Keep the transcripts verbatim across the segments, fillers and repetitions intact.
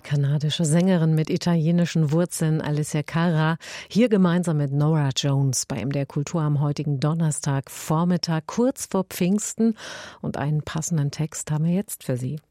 kanadische Sängerin mit italienischen Wurzeln, Alessia Cara, hier gemeinsam mit Norah Jones bei M D R Kultur am heutigen Donnerstagvormittag, kurz vor Pfingsten. Und einen passenden Text haben wir jetzt für Sie.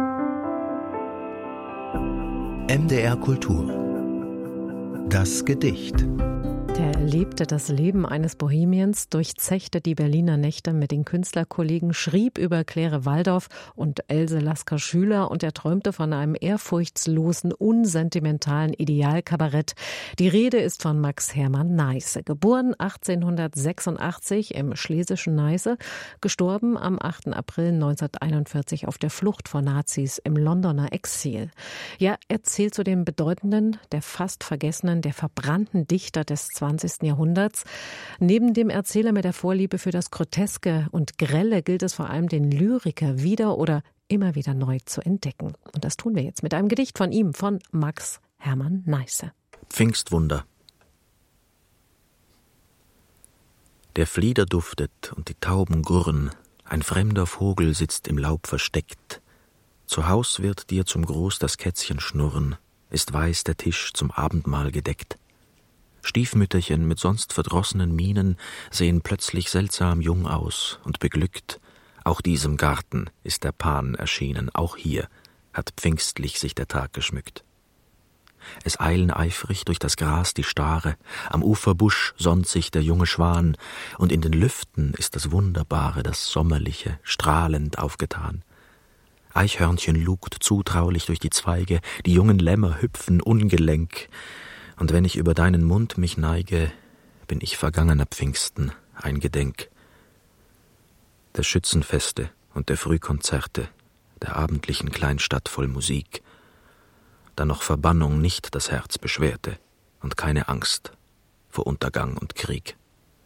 M D R Kultur. Das Gedicht. Der lebte das Leben eines Bohemiens, durchzechte die Berliner Nächte mit den Künstlerkollegen, schrieb über Claire Waldoff und Else Lasker-Schüler und er träumte von einem ehrfurchtslosen, unsentimentalen Idealkabarett. Die Rede ist von Max Hermann Neisse, geboren achtzehnhundertsechsundachtzig im schlesischen Neisse, gestorben am achten April neunzehnhunderteinundvierzig auf der Flucht vor Nazis im Londoner Exil. Ja, er zählt zu den bedeutenden, der fast vergessenen, der verbrannten Dichter des zwanzigsten Jahrhunderts. Neben dem Erzähler mit der Vorliebe für das Groteske und Grelle gilt es vor allem, den Lyriker wieder oder immer wieder neu zu entdecken. Und das tun wir jetzt mit einem Gedicht von ihm, von Max Hermann Neisse. Pfingstwunder. Der Flieder duftet und die Tauben gurren, ein fremder Vogel sitzt im Laub versteckt. Zu Haus wird dir zum Gruß das Kätzchen schnurren, ist weiß der Tisch zum Abendmahl gedeckt. Stiefmütterchen mit sonst verdrossenen Mienen sehen plötzlich seltsam jung aus und beglückt. Auch diesem Garten ist der Pan erschienen, auch hier hat pfingstlich sich der Tag geschmückt. Es eilen eifrig durch das Gras die Stare, am Uferbusch sonnt sich der junge Schwan, und in den Lüften ist das Wunderbare, das Sommerliche, strahlend aufgetan. Eichhörnchen lugt zutraulich durch die Zweige, die jungen Lämmer hüpfen ungelenk, und wenn ich über deinen Mund mich neige, bin ich vergangener Pfingsten ein Gedenk. Der Schützenfeste und der Frühkonzerte, der abendlichen Kleinstadt voll Musik, da noch Verbannung nicht das Herz beschwerte und keine Angst vor Untergang und Krieg.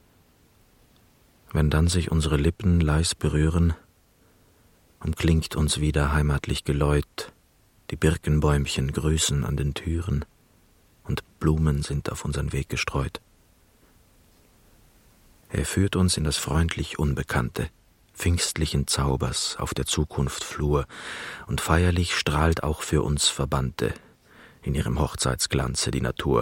Wenn dann sich unsere Lippen leis berühren, umklingt uns wieder heimatlich Geläut, die Birkenbäumchen grüßen an den Türen, und Blumen sind auf unseren Weg gestreut. Er führt uns in das freundlich Unbekannte, pfingstlichen Zaubers auf der Zukunft Flur, und feierlich strahlt auch für uns Verbannte in ihrem Hochzeitsglanze die Natur.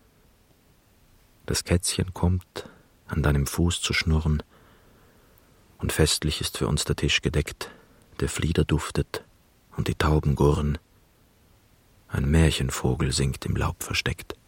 Das Kätzchen kommt, an deinem Fuß zu schnurren, und festlich ist für uns der Tisch gedeckt, der Flieder duftet und die Tauben gurren. Ein Märchenvogel singt im Laub versteckt.